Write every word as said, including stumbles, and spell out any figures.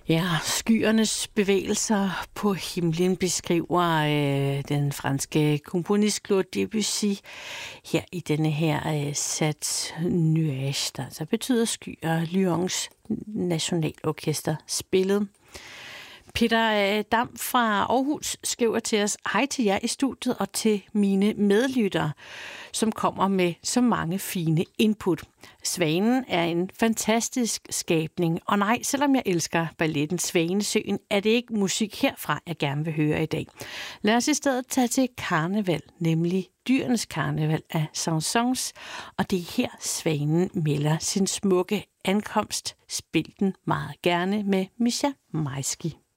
Ja, skyernes bevægelser på himlen beskriver øh, den franske komponist Claude Debussy her i denne her øh, sats nuage, der altså betyder skyer. Lyons Nationalorkester spillet. Peter Dam fra Aarhus skriver til os: hej til jer i studiet og til mine medlyttere, som kommer med så mange fine input. Svanen er en fantastisk skabning, og nej, selvom jeg elsker balletten Svanesøen, er det ikke musik herfra, jeg gerne vil høre i dag. Lad os i stedet tage til karneval, nemlig dyrenes karneval af Saint-Saëns, og det er her Svanen melder sin smukke ankomst. Spil den meget gerne med Misha Maisky.